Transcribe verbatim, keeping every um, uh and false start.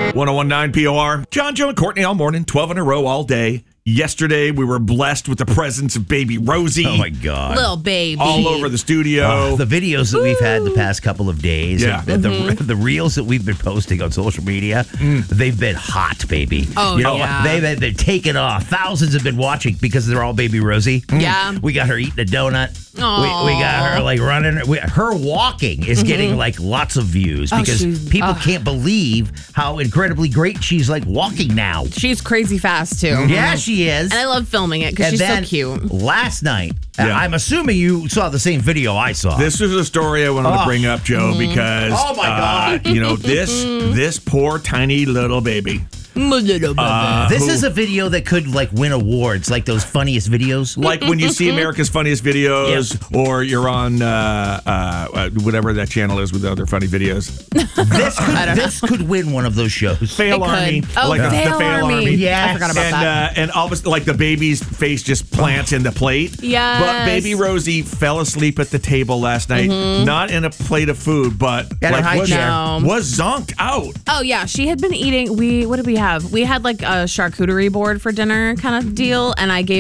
ten nineteen P O R. John, Joe, and Courtney all morning, twelve in a row all day. Yesterday, we were blessed with the presence of baby Rosie. Oh, my God. Little baby. All over the studio. Uh, the videos that we've had the past couple of days, Yeah. and the, Mm-hmm. the, the reels that we've been posting on social media, Mm. they've been hot, baby. Oh, you know, yeah. They've been they've taken off. Thousands have been watching because they're all baby Rosie. Yeah. We got her eating a donut. Aw. We, we got her like running. We, her walking is getting like lots of views Oh, because she's- people uh. can't believe how incredibly great she's like walking now. She's crazy fast, too. Yeah, she is. And I love filming it because And she's then so cute. last night, uh, Yeah. I'm assuming you saw the same video I saw. This is a story I wanted to Oh. bring up, Joe, because Oh, my God. uh, you know this this poor tiny little baby. Uh, This who- is a video that could like win awards, like those funniest videos. like when you see America's Funniest Videos, or you're on uh, uh, whatever that channel is with the other funny videos. This could, this could win one of those shows. Fail It could. Army, Oh, like the, Fail the Fail Army. Army. Yes. I forgot about and that. uh, and all of a sudden, like the baby's face just plants in the plate. Yes. But baby Rosie fell asleep at the table last night, not in a plate of food, but At her like high was, chair. No. was zonked out. Oh, yeah. She had been eating. We What did we have? We had like a charcuterie board for dinner kind of deal. And I gave